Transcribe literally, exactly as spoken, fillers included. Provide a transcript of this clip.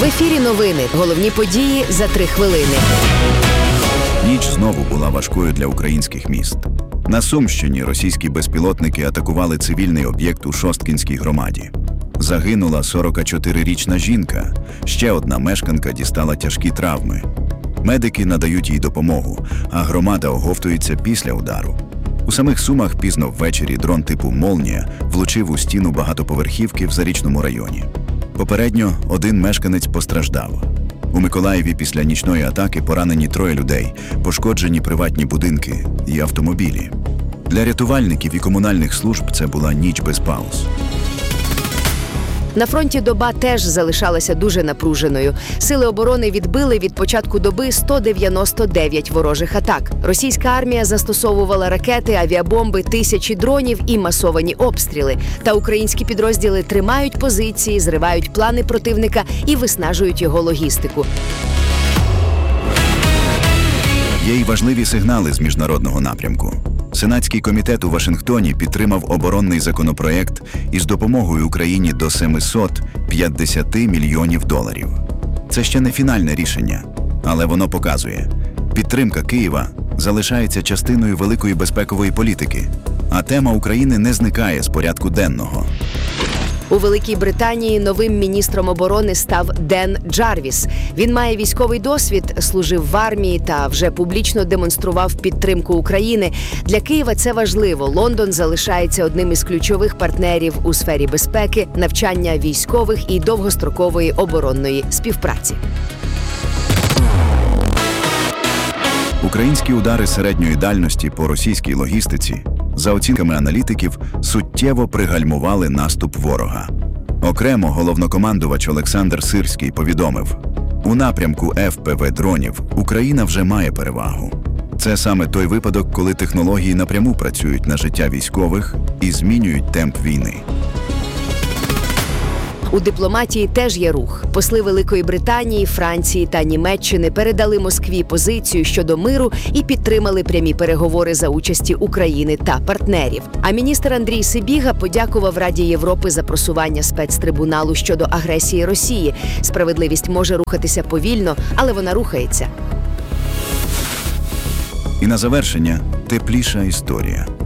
ефірі новини. Головні події за три хвилини. Ніч знову була важкою для українських міст. На Сумщині російські безпілотники атакували цивільний об'єкт у Шосткінській громаді. Загинула сорокачотирирічна жінка. Ще одна мешканка дістала тяжкі травми. Медики надають їй допомогу, а громада оговтується після удару. У самих Сумах пізно ввечері дрон типу «Молнія» влучив у стіну багатоповерхівки в Зарічному районі. Попередньо один мешканець постраждав. У Миколаєві після нічної атаки поранені троє людей, пошкоджені приватні будинки і автомобілі. Для рятувальників і комунальних служб це була ніч без пауз. На фронті доба теж залишалася дуже напруженою. Сили оборони відбили від початку доби сто дев'яносто дев'ять ворожих атак. Російська армія застосовувала ракети, авіабомби, тисячі дронів і масовані обстріли. Та українські підрозділи тримають позиції, зривають плани противника і виснажують його логістику. Є й важливі сигнали з міжнародного напрямку. Сенатський комітет у Вашингтоні підтримав оборонний законопроєкт із допомогою Україні до семисот п'ятдесят мільйонів доларів. Це ще не фінальне рішення, але воно показує – підтримка Києва залишається частиною великої безпекової політики, а тема України не зникає з порядку денного. У Великій Британії новим міністром оборони став Ден Джарвіс. Він має військовий досвід, служив в армії та вже публічно демонстрував підтримку України. Для Києва це важливо. Лондон залишається одним із ключових партнерів у сфері безпеки, навчання військових і довгострокової оборонної співпраці. Українські удари середньої дальності по російській логістиці, за оцінками аналітиків, суттєво пригальмували наступ ворога. Окремо головнокомандувач Олександр Сирський повідомив, у напрямку еф пе ве дронів Україна вже має перевагу. Це саме той випадок, коли технології напряму працюють на життя військових і змінюють темп війни. У дипломатії теж є рух. Посли Великої Британії, Франції та Німеччини передали Москві позицію щодо миру і підтримали прямі переговори за участі України та партнерів. А міністр Андрій Сибіга подякував Раді Європи за просування спецтрибуналу щодо агресії Росії. Справедливість може рухатися повільно, але вона рухається. І на завершення – тепліша історія.